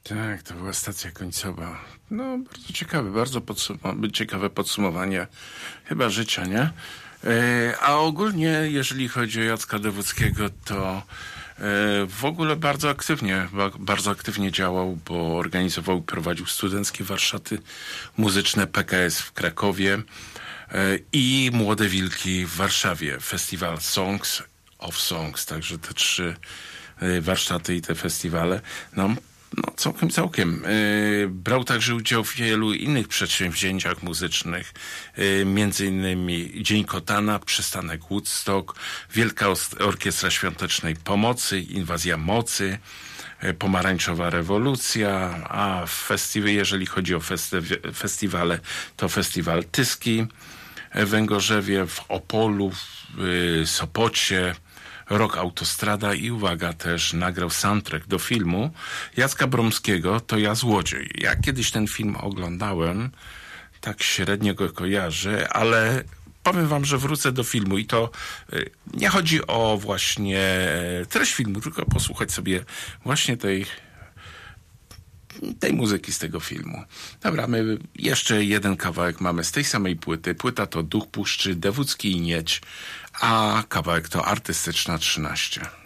Tak, to była stacja końcowa. No, bardzo ciekawe, bardzo ciekawe podsumowanie chyba życia, nie? A ogólnie, jeżeli chodzi o Jacka Dewódzkiego, to w ogóle bardzo aktywnie działał, bo organizował i prowadził studenckie warsztaty muzyczne PKS w Krakowie i Młode Wilki w Warszawie. Festiwal Songs of Songs, także te trzy warsztaty i te festiwale. No całkiem. Brał także udział w wielu innych przedsięwzięciach muzycznych, między innymi Dzień Kotana, Przystanek Woodstock, Wielka Orkiestra Świątecznej Pomocy, Inwazja Mocy, Pomarańczowa Rewolucja, a jeżeli chodzi o festiwale, to Festiwal Tyski w Węgorzewie, w Opolu, w Sopocie, Rok Autostrada i uwaga, też nagrał soundtrack do filmu Jacka Bromskiego To ja złodziej. Ja kiedyś ten film oglądałem, tak średnio go kojarzę, ale powiem wam, że wrócę do filmu i to nie chodzi o właśnie treść filmu, tylko posłuchać sobie właśnie tej muzyki z tego filmu. Dobra, my jeszcze jeden kawałek mamy z tej samej płyty. Płyta to Duch Puszczy, Dewódzki i Niedź, a kawałek to Artystyczna 13.